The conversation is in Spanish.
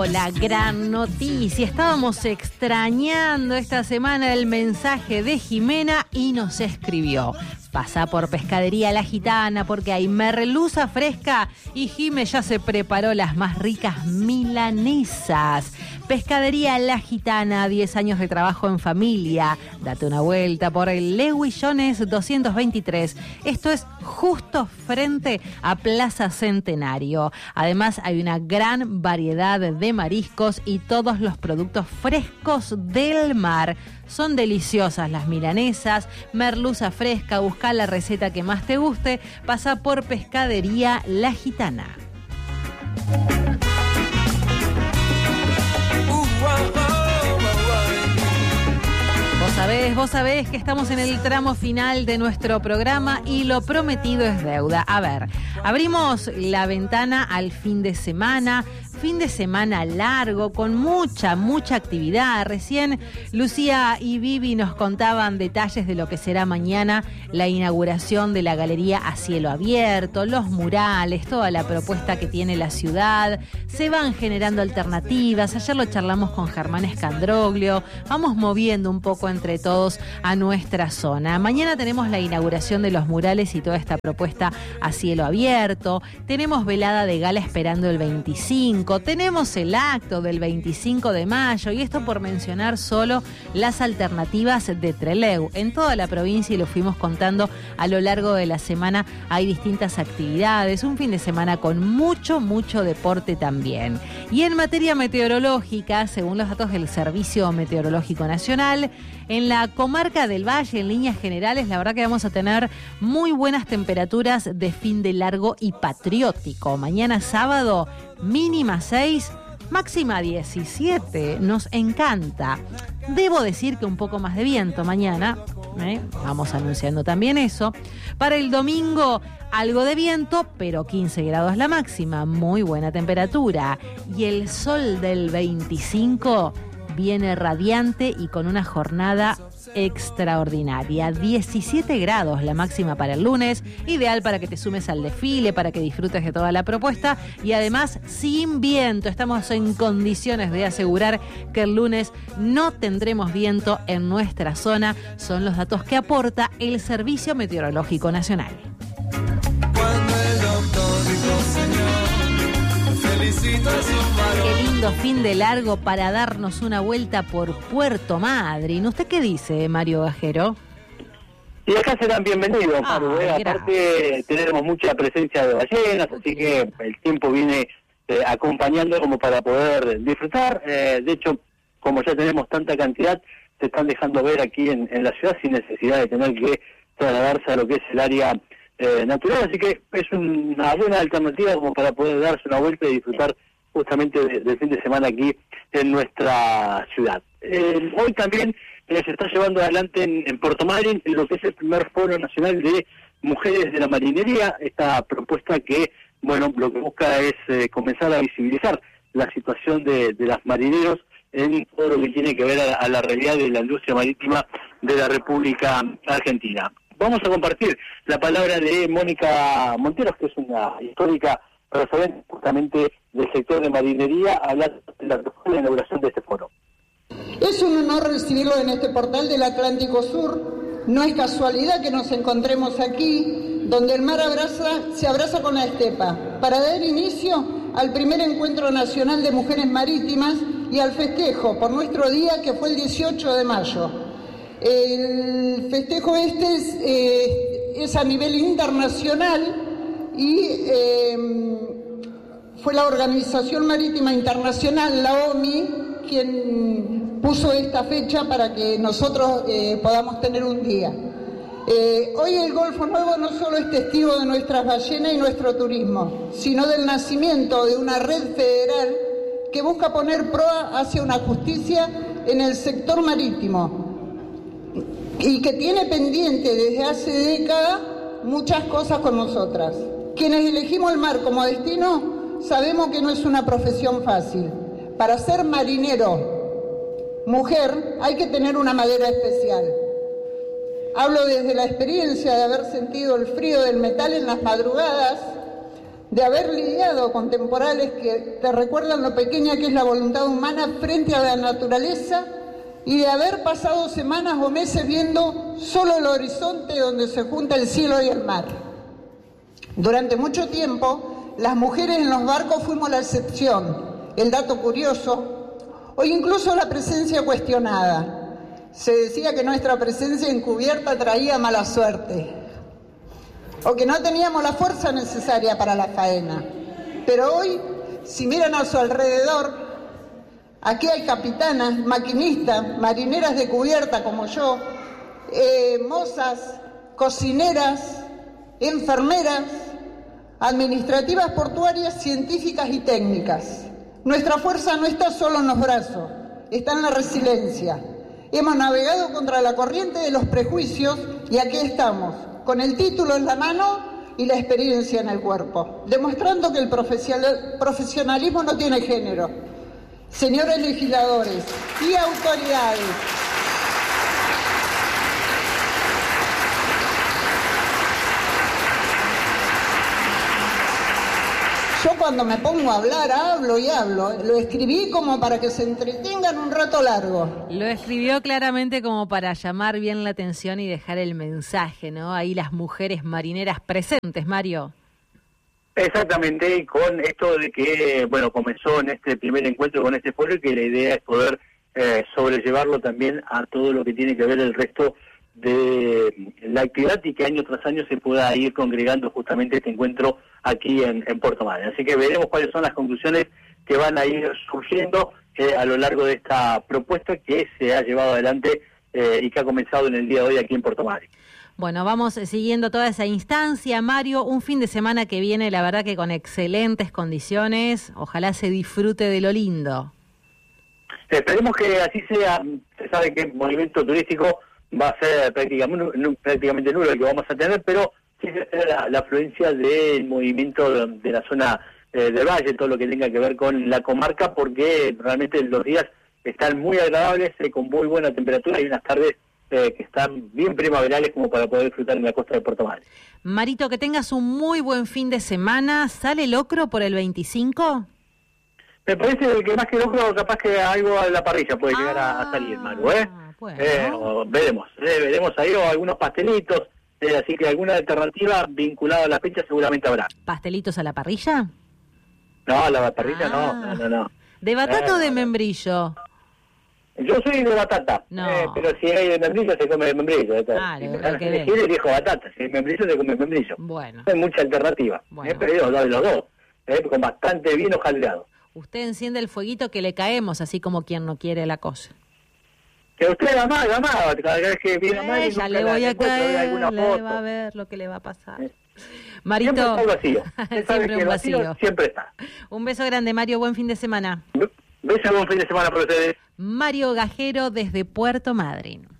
La gran noticia, estábamos extrañando esta semana el mensaje de Jimena y nos escribió: pasa por Pescadería La Gitana porque hay merluza fresca y Jime ya se preparó las más ricas milanesas. Pescadería La Gitana, 10 años de trabajo en familia. Date una vuelta por el Lewis Jones 223. Esto es justo frente a Plaza Centenario. Además hay una gran variedad de mariscos y todos los productos frescos del mar. Son deliciosas las milanesas, merluza fresca. Busca la receta que más te guste. Pasa por Pescadería La Gitana. Vos sabés que estamos en el tramo final de nuestro programa y lo prometido es deuda. A ver, abrimos la ventana al fin de semana largo, con mucha actividad. Recién Lucía y Vivi nos contaban detalles de lo que será mañana la inauguración de la galería a cielo abierto, los murales, toda la propuesta que tiene la ciudad. Se van generando alternativas. Ayer lo charlamos con Germán Escandroglio. Vamos moviendo un poco entre todos a nuestra zona. Mañana tenemos la inauguración de los murales y toda esta propuesta a cielo abierto. Tenemos velada de gala esperando el 25. Tenemos el acto del 25 de mayo y esto por mencionar solo las alternativas de Trelew. En toda la provincia, y lo fuimos contando a lo largo de la semana, hay distintas actividades, un fin de semana con mucho deporte también. Y en materia meteorológica, según los datos del Servicio Meteorológico Nacional, en la comarca del Valle, en líneas generales, la verdad que vamos a tener muy buenas temperaturas de fin de largo y patriótico. Mañana sábado, mínima 6, máxima 17. Nos encanta. Debo decir que un poco más de viento mañana. Vamos anunciando también eso. Para el domingo, algo de viento, pero 15 grados la máxima. Muy buena temperatura. Y el sol del 25 viene radiante y con una jornada extraordinaria. 17 grados la máxima para el lunes, ideal para que te sumes al desfile, para que disfrutes de toda la propuesta y además sin viento. Estamos en condiciones de asegurar que el lunes no tendremos viento en nuestra zona. Son los datos que aporta el Servicio Meteorológico Nacional. Cuando el doctor dijo, Señor, felicito a su varón. Qué lindo fin de largo para darnos una vuelta por Puerto Madryn. ¿Usted qué dice, Mario Bajero? Y acá serán bienvenidos, Maru. Aparte tenemos mucha presencia de ballenas, así que el tiempo viene acompañando como para poder disfrutar. De hecho, como ya tenemos tanta cantidad, se están dejando ver aquí en la ciudad sin necesidad de tener que trasladarse a lo que es el área natural, así que es una buena alternativa como para poder darse una vuelta y disfrutar justamente del fin de semana aquí en nuestra ciudad. Hoy también se está llevando adelante en Puerto Madryn lo que es el primer Foro Nacional de Mujeres de la Marinería, esta propuesta que, bueno, lo que busca es comenzar a visibilizar la situación de las marineros en todo lo que tiene que ver a la realidad de la industria marítima de la República Argentina. Vamos a compartir la palabra de Mónica Monteros, que es una histórica referente justamente del sector de marinería, hablando de la inauguración de este foro. Es un honor recibirlo en este portal del Atlántico Sur. No es casualidad que nos encontremos aquí, donde el mar se abraza con la estepa, para dar inicio al primer encuentro nacional de mujeres marítimas y al festejo por nuestro día, que fue el 18 de mayo. El festejo es a nivel internacional y fue la Organización Marítima Internacional, la OMI, quien puso esta fecha para que nosotros podamos tener un día. Hoy el Golfo Nuevo no solo es testigo de nuestras ballenas y nuestro turismo, sino del nacimiento de una red federal que busca poner proa hacia una justicia en el sector marítimo y que tiene pendiente desde hace décadas muchas cosas con nosotras. Quienes elegimos el mar como destino sabemos que no es una profesión fácil. Para ser marinero, mujer, hay que tener una madera especial. Hablo desde la experiencia de haber sentido el frío del metal en las madrugadas, de haber lidiado con temporales que te recuerdan lo pequeña que es la voluntad humana frente a la naturaleza y de haber pasado semanas o meses viendo solo el horizonte donde se junta el cielo y el mar. Durante mucho tiempo, las mujeres en los barcos fuimos la excepción, el dato curioso, o incluso la presencia cuestionada. Se decía que nuestra presencia encubierta traía mala suerte, o que no teníamos la fuerza necesaria para la faena. Pero hoy, si miran a su alrededor, aquí hay capitanas, maquinistas, marineras de cubierta como yo, mozas, cocineras, enfermeras, administrativas portuarias, científicas y técnicas. Nuestra fuerza no está solo en los brazos, está en la resiliencia. Hemos navegado contra la corriente de los prejuicios y aquí estamos, con el título en la mano y la experiencia en el cuerpo, demostrando que el profesionalismo no tiene género. Señores legisladores y autoridades, yo cuando me pongo a hablar, hablo y hablo. Lo escribí como para que se entretengan un rato largo. Lo escribió claramente como para llamar bien la atención y dejar el mensaje, ¿no? Ahí las mujeres marineras presentes, Mario. Exactamente, y con esto de que, bueno, comenzó en este primer encuentro con este pueblo y que la idea es poder sobrellevarlo también a todo lo que tiene que ver el resto de la actividad y que año tras año se pueda ir congregando justamente este encuentro aquí en Puerto Madryn. Así que veremos cuáles son las conclusiones que van a ir surgiendo a lo largo de esta propuesta que se ha llevado adelante y que ha comenzado en el día de hoy aquí en Puerto Madryn. Bueno, vamos siguiendo toda esa instancia, Mario, un fin de semana que viene, la verdad que con excelentes condiciones, ojalá se disfrute de lo lindo. Esperemos que así sea. Se sabe que el movimiento turístico va a ser prácticamente nulo el que vamos a tener, pero sí se espera la afluencia del movimiento de la zona del valle, todo lo que tenga que ver con la comarca, porque realmente los días están muy agradables, con muy buena temperatura y unas tardes que están bien primaverales como para poder disfrutar en la costa de Puerto Madryn. Marito, que tengas un muy buen fin de semana. ¿Sale locro por el 25? Me parece que más que locro, capaz que algo a la parrilla puede llegar a salir, Manu, Bueno. Veremos ahí, o algunos pastelitos, así que alguna alternativa vinculada a la fecha seguramente habrá. ¿Pastelitos a la parrilla? No, a la parrilla no. ¿De batata o de membrillo? Yo soy de batata, No. pero si hay de membrillo se come de membrillo. Claro, lo que ves. Si elijo batata, si hay membrillo se come membrillo. Bueno. No hay mucha alternativa, Bueno. pero de los dos, con bastante bien hojaldreado. Usted enciende el fueguito que le caemos, así como quien no quiere la cosa. Que usted ama, cada vez que viene a Madrid, Ya le voy a caer, le va a ver lo que le va a pasar. Marito, siempre está el vacío. Usted sabe siempre que un el vacío siempre está. Un beso grande, Mario, buen fin de semana. Beso, buen fin de semana para ustedes. Mario Gajero desde Puerto Madryn.